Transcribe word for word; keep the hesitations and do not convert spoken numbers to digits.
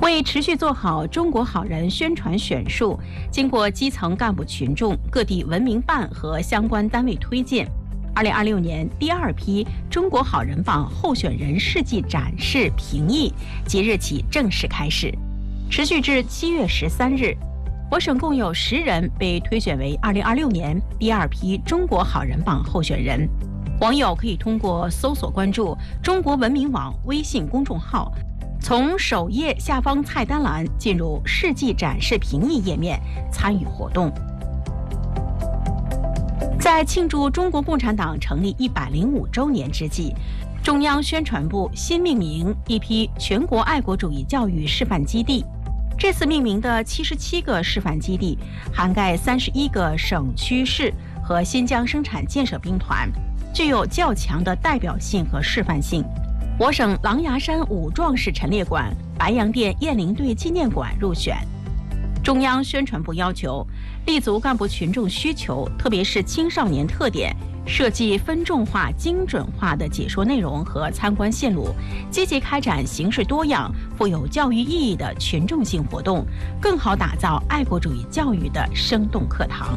为持续做好中国好人宣传选述，经过基层干部群众、各地文明办和相关单位推荐，二零二六年第二批中国好人榜候选人事迹展示评议即日起正式开始，持续至七月十三日。我省共有十人被推选为二零二六年第二批中国好人榜候选人。网友可以通过搜索关注中国文明网微信公众号，从首页下方菜单栏进入事迹展示评议页面参与活动。在庆祝中国共产党成立一百零五周年之际，中央宣传部新命名一批全国爱国主义教育示范基地。这次命名的七十七个示范基地，涵盖三十一个省区市和新疆生产建设兵团，具有较强的代表性和示范性。我省狼牙山五壮士陈列馆、白洋淀雁翎队纪念馆入选。中央宣传部要求，立足干部群众需求，特别是青少年特点，设计分众化、精准化的解说内容和参观线路，积极开展形式多样、富有教育意义的群众性活动，更好打造爱国主义教育的生动课堂。